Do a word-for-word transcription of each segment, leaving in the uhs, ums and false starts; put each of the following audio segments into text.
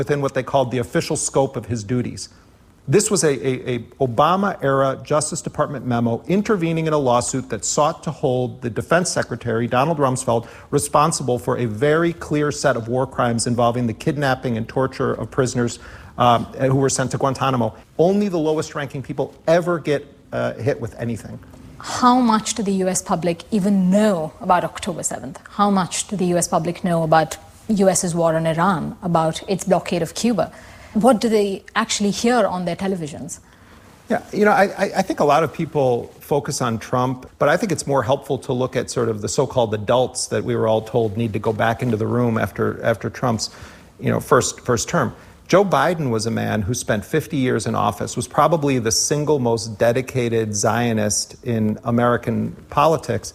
within what they called the official scope of his duties. This was a, a, a Obama-era Justice Department memo intervening in a lawsuit that sought to hold the Defense Secretary, Donald Rumsfeld, responsible for a very clear set of war crimes involving the kidnapping and torture of prisoners um, who were sent to Guantanamo. Only the lowest-ranking people ever get uh, hit with anything. How much do the U S public even know about October seventh? How much do the U S public know about U.S.'s war on Iran, about its blockade of Cuba? What do they actually hear on their televisions? Yeah, you know, I, I think a lot of people focus on Trump, but I think it's more helpful to look at sort of the so-called adults that we were all told need to go back into the room after after Trump's, you know, first first term. Joe Biden was a man who spent fifty years in office, was probably the single most dedicated Zionist in American politics.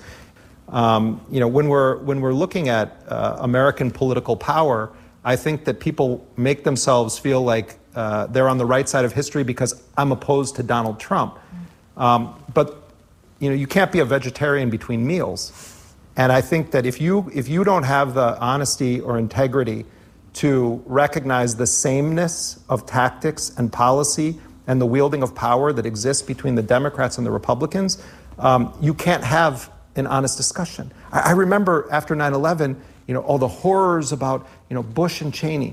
Um, you know, when we're when we're looking at uh, American political power, I think that people make themselves feel like uh, they're on the right side of history because I'm opposed to Donald Trump. Um, but you know, you can't be a vegetarian between meals. And I think that if you if you don't have the honesty or integrity to recognize the sameness of tactics and policy and the wielding of power that exists between the Democrats and the Republicans, um, you can't have an honest discussion. I, I remember after nine eleven, you know, all the horrors about, you know, Bush and Cheney.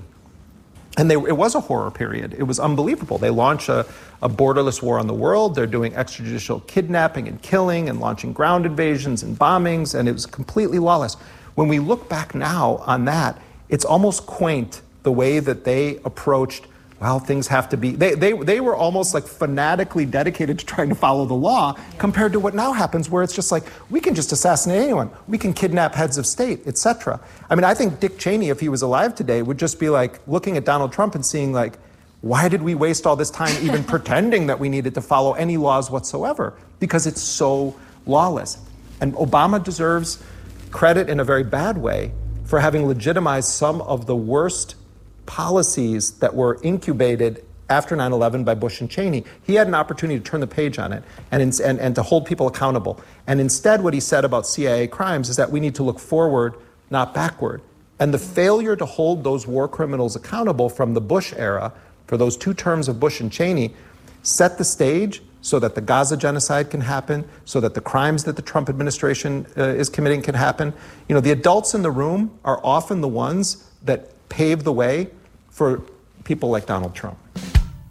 And they, it was a horror period. It was unbelievable. They launch a, a borderless war on the world. They're doing extrajudicial kidnapping and killing and launching ground invasions and bombings, and it was completely lawless. When we look back now on that, it's almost quaint the way that they approached, well, things have to be, they, they, they were almost like fanatically dedicated to trying to follow the law compared to what now happens where it's just like, we can just assassinate anyone. We can kidnap heads of state, et cetera. I mean, I think Dick Cheney, if he was alive today, would just be like looking at Donald Trump and seeing like, why did we waste all this time even pretending that we needed to follow any laws whatsoever? Because it's so lawless. And Obama deserves credit in a very bad way for having legitimized some of the worst policies that were incubated after nine eleven by Bush and Cheney. He had an opportunity to turn the page on it and, and, and to hold people accountable. And instead, what he said about C I A crimes is that we need to look forward, not backward. And the failure to hold those war criminals accountable from the Bush era, for those two terms of Bush and Cheney, set the stage so that the Gaza genocide can happen, so that the crimes that the Trump administration uh, is committing can happen. You know, the adults in the room are often the ones that pave the way for people like Donald Trump.